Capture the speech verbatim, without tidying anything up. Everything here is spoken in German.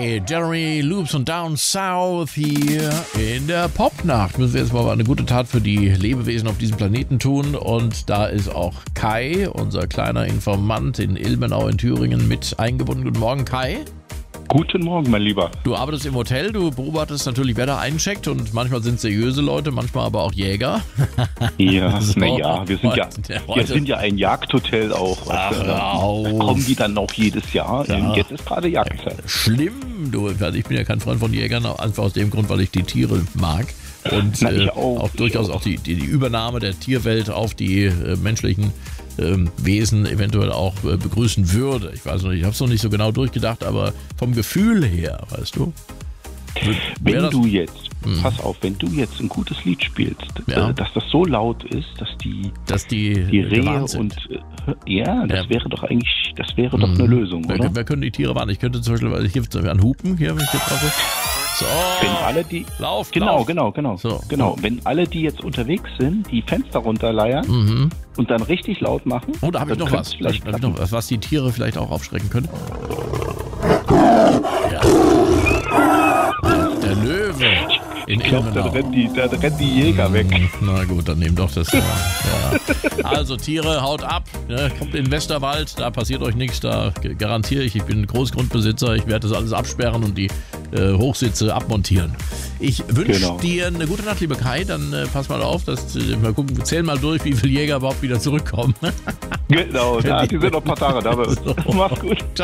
Kai, Jeremy Loops und Down South hier in der Popnacht. Müssen wir jetzt mal eine gute Tat für die Lebewesen auf diesem Planeten tun. Und da ist auch Kai, unser kleiner Informant in Ilmenau in Thüringen, mit eingebunden. Guten Morgen, Kai. Guten Morgen, mein Lieber. Du arbeitest im Hotel, du beobachtest natürlich, wer da eincheckt, und manchmal sind es seriöse Leute, manchmal aber auch Jäger. Ja, So, naja, wir sind ja, heute- wir sind ja ein Jagdhotel auch. Ach, Also, hör auf. da kommen die dann noch jedes Jahr. Ja. Jetzt ist gerade Jagdzeit. Schlimm, du. Also ich bin ja kein Freund von Jägern, einfach aus dem Grund, weil ich die Tiere mag. Und Na, ich äh, auch, auch ich durchaus auch. auch die, die, die Übernahme der Tierwelt auf die äh, menschlichen ähm, Wesen eventuell auch äh, begrüßen würde. Ich weiß noch nicht, ich habe es noch nicht so genau durchgedacht, aber vom Gefühl her, weißt du. wär Wenn das- du jetzt, Hm. pass auf, wenn du jetzt ein gutes Lied spielst, Ja. äh, dass das so laut ist, dass die, dass die, die Rehe gewarnt sind. und äh, ja, das Ja. wäre doch eigentlich, das wäre doch Mhm. eine Lösung, Wer, oder? wer können die Tiere warnen? Ich könnte zum Beispiel, weil ich hier an Hupen, hier, wenn ich jetzt drauf bin. So, Wenn alle die, lauf, genau, lauf. genau, genau, So. genau. Wenn alle, die jetzt unterwegs sind, die Fenster runterleiern Mhm. und dann richtig laut machen, Oh, da habe ich dann noch könnte was. es Da hab vielleicht ich noch klappen. was, was die Tiere vielleicht auch aufschrecken können. Ja. Der Löwe in Ich glaube, dann Ilmenau. rennen die, dann rennen die Jäger weg. Na gut, dann nehmen doch das. Ja. Ja. Also Tiere, haut ab, ne? Kommt in den Westerwald, da passiert euch nichts, da g- garantiere ich, ich bin Großgrundbesitzer, ich werde das alles absperren und die äh, Hochsitze abmontieren. Ich wünsche Genau. dir eine gute Nacht, lieber Kai, dann äh, pass mal auf, dass, äh, mal gucken, zähl mal durch, wie viele Jäger überhaupt wieder zurückkommen. Genau, ja, die sind noch ein paar Tage da. So. Mach's gut.